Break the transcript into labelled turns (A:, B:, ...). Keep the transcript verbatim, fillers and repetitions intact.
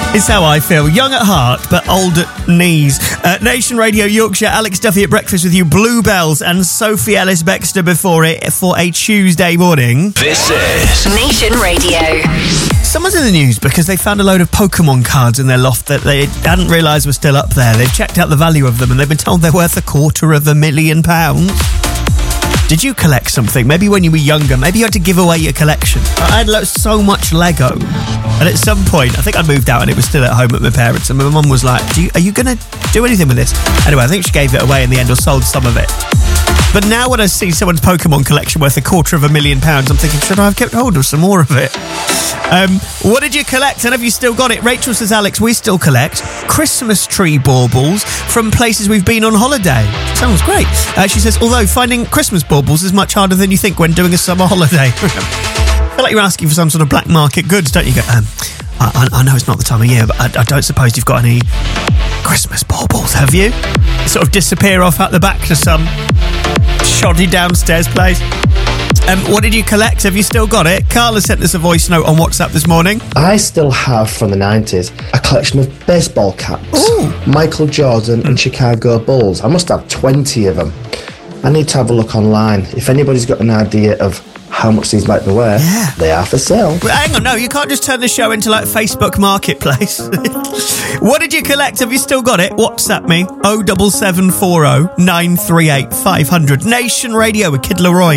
A: It's how I feel. Young at heart, but old at knees. Uh, Nation Radio Yorkshire, Alex Duffy at breakfast with you, Bluebells and Sophie Ellis-Bextor before it for a Tuesday morning.
B: This is
C: Nation Radio.
A: Someone's in the news because they found a load of Pokemon cards in their loft that they hadn't realised were still up there. They've checked out the value of them and they've been told they're worth a quarter of a million pounds. Did you collect something? Maybe when you were younger, maybe you had to give away your collection. I had lo- so much Lego. And at some point, I think I moved out and it was still at home at my parents', and my mum was like, do you, are you going to do anything with this? Anyway, I think she gave it away in the end or sold some of it. But now when I see someone's Pokemon collection worth a quarter of a million pounds, I'm thinking, should I have kept hold of some more of it? Um, what did you collect and have you still got it? Rachel says, Alex, we still collect Christmas tree baubles from places we've been on holiday. Sounds great. Uh, she says, although finding Christmas baubles is much harder than you think when doing a summer holiday. I feel like you're asking for some sort of black market goods, don't you? Go, um, I, I know it's not the time of year, but I, I don't suppose you've got any Christmas baubles, have you? Sort of disappear off at the back to some shoddy downstairs place. Um, what did you collect? Have you still got it? Carla sent us a voice note on WhatsApp this morning.
D: I still have, from the nineties, a collection of baseball caps.
A: Ooh.
D: Michael Jordan and Chicago Bulls. I must have twenty of them. I need to have a look online. If anybody's got an idea of how much these might be worth,
A: Yeah.
D: they are for sale.
A: But hang on, no, you can't just turn the show into like Facebook Marketplace. What did you collect? Have you still got it? WhatsApp me, oh seven seven four oh nine three eight five hundred. Nation Radio with Kid Leroy.